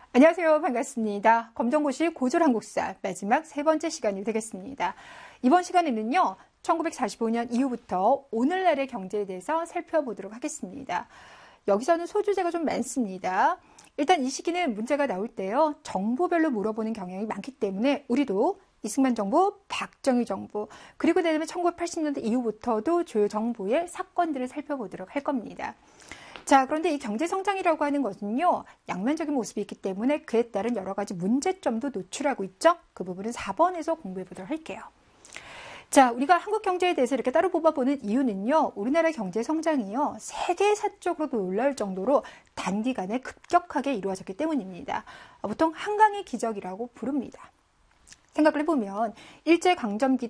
안녕하세요. 반갑습니다. 검정고시 고졸한국사 마지막 세 번째 시간이 되겠습니다. 이번 시간에는요, 1945년 이후부터 오늘날의 경제에 대해서 살펴보도록 하겠습니다. 여기서는 소주제가 좀 많습니다. 일단 이 시기는 문제가 나올 때요, 정보별로 물어보는 경향이 많기 때문에 우리도 이승만 정부, 박정희 정부, 그리고 그다음에 1980년대 이후부터도 주요 정부의 사건들을 살펴보도록 할 겁니다. 자, 그런데 이 경제성장이라고 하는 것은요, 양면적인 모습이 있기 때문에 그에 따른 여러 가지 문제점도 노출하고 있죠. 그 부분은 4번에서 공부해 보도록 할게요. 자, 우리가 한국 경제에 대해서 이렇게 따로 뽑아보는 이유는요, 우리나라 경제 성장이요, 세계사적으로도 놀라울 정도로 단기간에 급격하게 이루어졌기 때문입니다. 보통 한강의 기적이라고 부릅니다. 생각을 해보면 일제강점기